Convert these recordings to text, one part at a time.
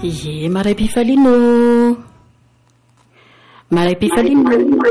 Ye, maray pifalino. Maray pifalino.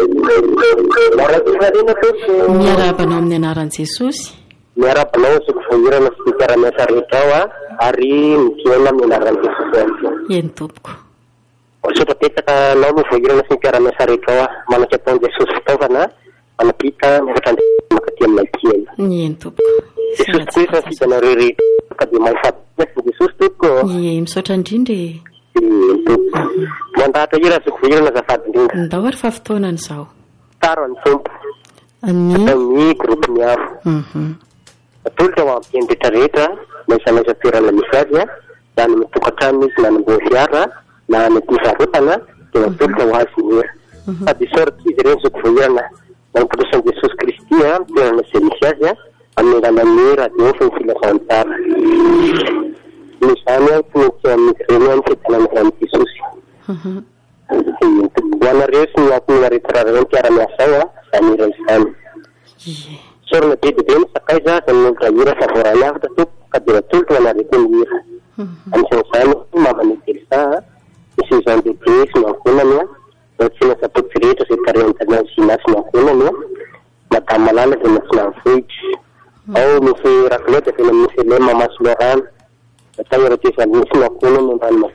Miarabanao amin'ny anaran'i Jesosy. Miarabanao sy kufoirana sy mpiara-miasa rehetra ao ary mikiana amin'ny anaran'i Jesosy. Eny tompoko. Sotra petaka anao no voirana sy mpiara-miasa rehetra ao manaka ataon'i Jesosy fitaovana manapita miaraka makaty aminay kiana. Eny tompoko. Jesosy koa efa fitanareo rehetra ka dia mahifaty Jesosy tompoko. Ye, misaotra indrindra. Mandahatra ira sy kufoirana azafady indrindra. Ndao ary fa fotoanany izao. Tsara ny tompo. Ny groupe miaro. Atolika ho amin'ny rehetrarehetra na isan'isa toerana misy azy na ny mitokantrano izy na ny mbola fiara na ny fivarotana dia atolika ho azy mira. Sady soratra izy ireny sy kufoirana mampirosan Jesosy Kristy toerana izay misy azy amin'ny alalan'ny radio sy ny filazahany tsara. Izany tsy maintsy amin'ny ireny fitanana amin'i Jesosy. Hoanareo sy ny ankonina rehetra mpiara-miasa ao izany ira izany. Sorana be dia be ny sakaiza izany olona ira fa voarana afatra tompo ka dia atolika ho anareo ny ira. Anisan'izany mamany Elsa misy izany bebe sy ny ankonany tsy nasapotsy rehetra izay tarehantany zina sy ny ankonany madama malala dia matsina mivohitra. Ao misy rakoleta dia misy ilay mamaso lorana. Tayara tezany misy ny ankonany ambany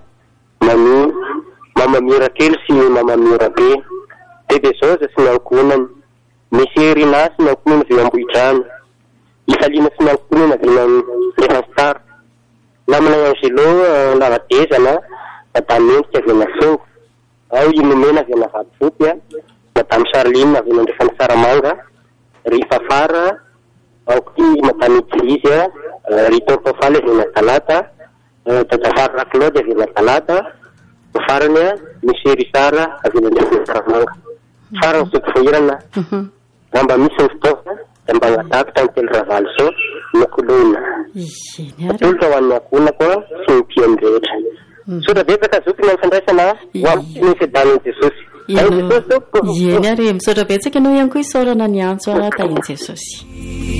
mama mira kely sy mama mira be. Bebe zao sy ny ankonany. Misy rinasy ny ankonany vy ambohidrano. Isalina sy ny ankonany avina lefa star. Namana Angelo lavadezana madame Endrika avina songo. Ao inomena avina vadivopy madame Charline avina andrefany Saramanga. Rifafara ao ty madame Idizy Ritorto Faly avina talata. Dadafara Claude avina talata. Farany misy Risara avina andrefany Saramanga. Farany sy kufoirana. Mba misy ny fotoana dia mba hadataka ny telo ravaly zao nakolona. Atolika ho an'ny akona koa sy ny piany rehetra. Sotra betsaka zoky na mifandraisana ho amin'ny fiadanan'i Jesosy. Eny ary misaotra betsaka ianao ihany koa isaorana ny antso tahian'i Jesosy.